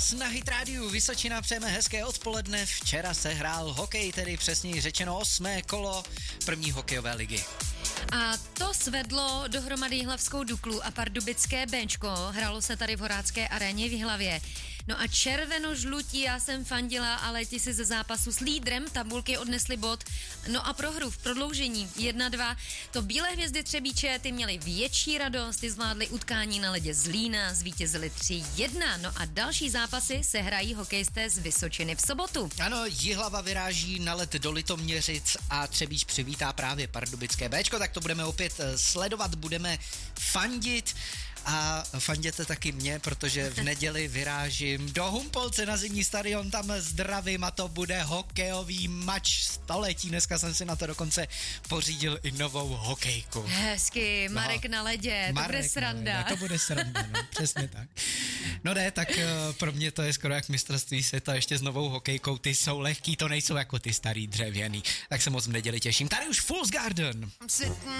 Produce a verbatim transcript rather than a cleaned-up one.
nás na Hit Rádiu Vysočina přejeme hezké odpoledne. Včera se hrál hokej, tedy přesněji řečeno osmé kolo první hokejové ligy. A to svedlo dohromady Jihlavskou Duklu a Pardubické Béčko. Hrálo se tady v Horácké aréně v Jihlavě. No a červeno-žlutí, já jsem fandila, ale ti si ze zápasu s lídrem tabulky odnesli bod. No a prohru v prodloužení jedna dva. To Bílé hvězdy Třebíče, ty měli větší radost, ty zvládli utkání na ledě Zlína, zvítězili tři jedna. No a další zápasy se hrají hokejisté z Vysočiny v sobotu. Ano, Jihlava vyráží na let do Litoměřic a Třebíč přivítá právě Pardubické Béčko, tak to budeme opět sledovat, budeme fandit. A fanděte taky mě, protože v neděli vyrážím do Humpolce na zimní stadion, tam zdravím a to bude hokejový mač století. Dneska jsem si na to dokonce pořídil i novou hokejku. Hezky, Marek no, na ledě, to Marek bude sranda. Ledě, to bude sranda, no, přesně tak. No ne, tak uh, pro mě to je skoro jak mistrovství světa, ještě s novou hokejkou, ty jsou lehký, to nejsou jako ty starý dřevěný. Tak se moc v neděli těším. Tady už Fool's Garden.